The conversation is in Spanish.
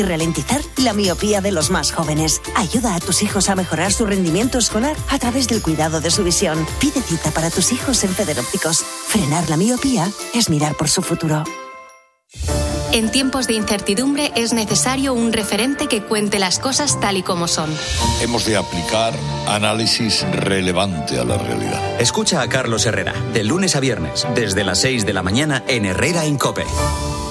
y ralentizar la miopía de los más jóvenes. Ayuda a tus hijos a mejorar su rendimiento escolar a través del cuidado de su visión. Pide cita para tus hijos en Federópticos. Frenar la miopía es mirar por su futuro. En tiempos de incertidumbre es necesario un referente que cuente las cosas tal y como son. Hemos de aplicar análisis relevante a la realidad. Escucha a Carlos Herrera, de lunes a viernes, desde las 6 de la mañana en Herrera en COPE.